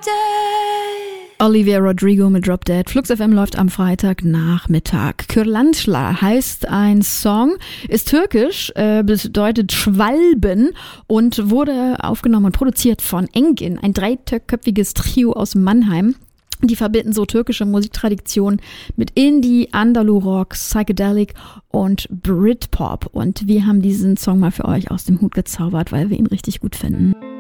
Olivia Rodrigo mit Drop Dead. Flux FM läuft am Freitagnachmittag. Kırlangıçlar heißt ein Song, ist türkisch, bedeutet Schwalben und wurde aufgenommen und produziert von Engin, ein dreiköpfiges Trio aus Mannheim. Die verbinden so türkische Musiktradition mit Indie, Andalu-Rock, Psychedelic und Britpop. Und wir haben diesen Song mal für euch aus dem Hut gezaubert, weil wir ihn richtig gut finden.